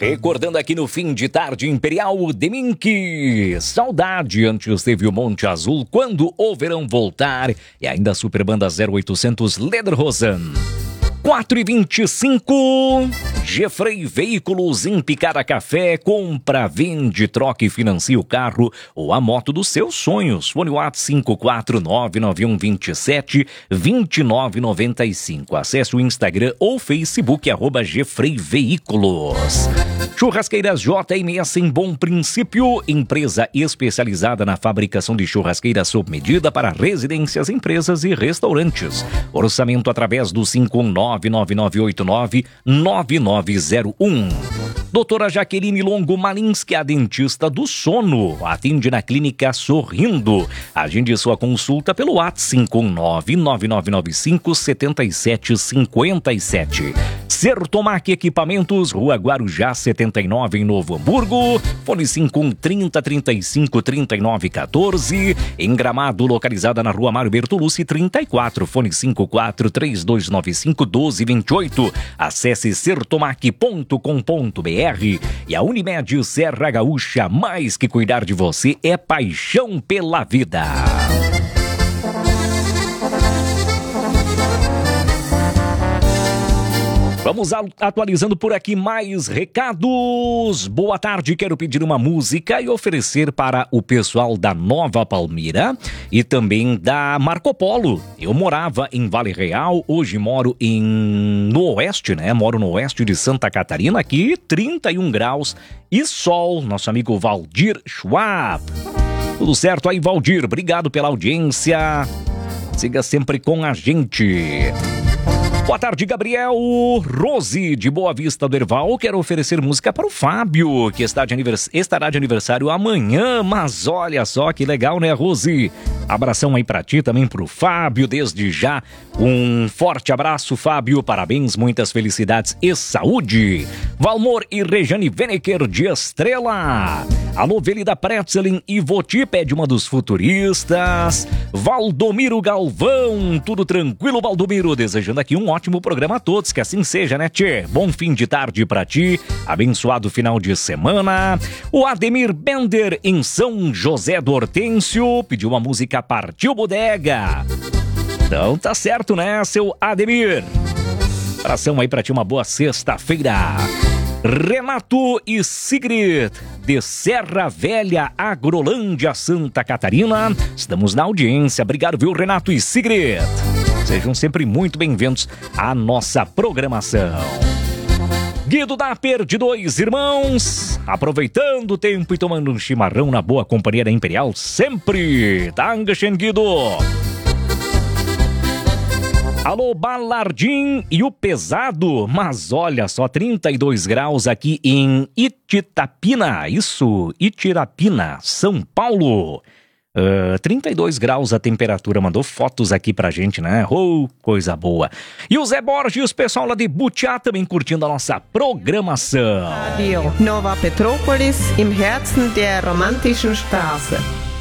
Recordando aqui no fim de tarde imperial, Demink, saudade, antes teve o Monte Azul, quando o verão voltar, e ainda a super banda 0800 Lederhosen. 4h25, Gefrei Veículos em Picara Café, compra, vende, troca e financia o carro ou a moto dos seus sonhos. Fone WhatsApp 54991272995. Acesse o Instagram ou Facebook @Gefrei Veículos. Churrasqueiras JMS em Bom Princípio, empresa especializada na fabricação de churrasqueiras sob medida para residências, empresas e restaurantes. Orçamento através do 51999899901. Doutora Jaqueline Longo Malinski, a dentista do sono, atende na clínica Sorrindo. Agende sua consulta pelo WhatsApp 51999557757. Sertomac Equipamentos, Rua Guarujá 79, em Novo Hamburgo. Fone 5130353914. Em Gramado, localizada na Rua Mário Bertolucci 34. Fone 5432951228. Acesse sertomac.com.br. E a Unimed Serra Gaúcha, mais que cuidar de você, é paixão pela vida. Vamos atualizando por aqui mais recados. Boa tarde, quero pedir uma música e oferecer para o pessoal da Nova Palmira e também da Marco Polo. Eu morava em Vale Real, hoje moro no oeste, né? Moro no oeste de Santa Catarina, aqui 31 graus e sol. Nosso amigo Valdir Schwab. Tudo certo aí, Valdir? Obrigado pela audiência. Siga sempre com a gente. Boa tarde, Gabriel. Rose, de Boa Vista do Herval. Quero oferecer música para o Fábio, que estará de aniversário amanhã. Mas olha só que legal, né, Rose? Abração aí para ti, também para o Fábio, desde já. Um forte abraço, Fábio. Parabéns, muitas felicidades e saúde. Valmor e Rejane Veneker de Estrela. Alô, Velida Pretzelin e Voti, pede uma dos futuristas. Valdomiro Galvão, tudo tranquilo, Valdomiro? Desejando aqui um ótimo programa a todos, que assim seja, né, tchê? Bom fim de tarde pra ti, abençoado final de semana. O Ademir Bender, em São José do Hortêncio, pediu uma música Partiu Bodega. Então tá certo, né, seu Ademir? Abração aí pra ti, uma boa sexta-feira. Renato e Sigrid, de Serra Velha, Agrolândia, Santa Catarina. Estamos na audiência. Obrigado, viu, Renato e Sigrid? Sejam sempre muito bem-vindos à nossa programação. Guido Dapper, de Dois Irmãos, aproveitando o tempo e tomando um chimarrão na boa companhia da Imperial sempre. Dankeschön, Guido. Alô, Balardim e o Pesado, mas olha só, 32 graus aqui em Itirapina, Itirapina, São Paulo. 32 graus a temperatura, mandou fotos aqui pra gente, né? Oh, coisa boa. E o Zé Borges, pessoal lá de Butiá, também curtindo a nossa programação. Radio Nova Petrópolis, im Herzen der romantischen Straße.